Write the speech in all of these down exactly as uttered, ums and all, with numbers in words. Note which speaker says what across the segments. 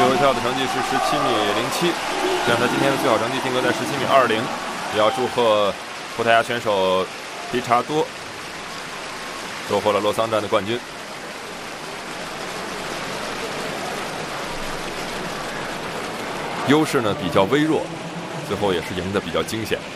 Speaker 1: 最后一跳的成绩是十七米零七，将他今天的最好成绩定格在十七米二零。也要祝贺葡萄牙选手皮查多收获了洛桑站的冠军。优势呢比较微弱，最后也是赢得比较惊险。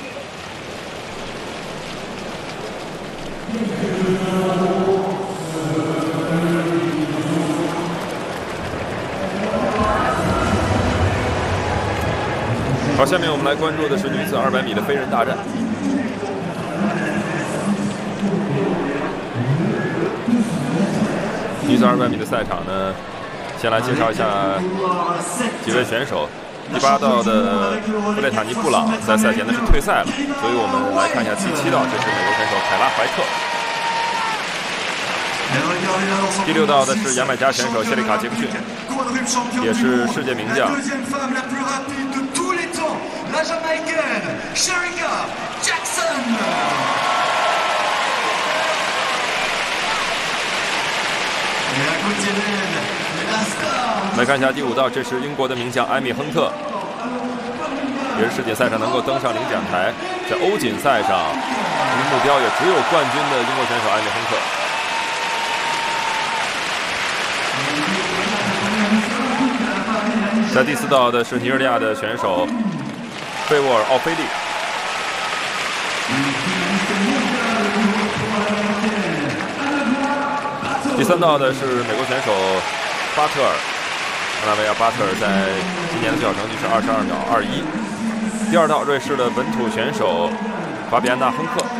Speaker 1: 好，下面我们来关注的是女子二百米的飞人大战。女子二百米的赛场呢，先来介绍一下几位选手。第八道的布列塔尼布朗在赛前呢是退赛了，所以我们来看一下第七道，这是美国选手凯拉怀特。第六道的是牙买加选手谢里卡杰克逊，也是世界名将。La Jamaïcaine Shericka Jackson。来看一下第五道，这是英国的名将艾米亨特，也是世锦赛上能够登上领奖台，在欧锦赛上目标也只有冠军的英国选手艾米亨特。在第四道的是尼日利亚的选手费沃尔·奥菲利。第三道的是美国选手巴特尔，阿拉维亚·巴特尔在今年的最好成绩是二十二秒二一。第二道，瑞士的本土选手法比安娜·亨克。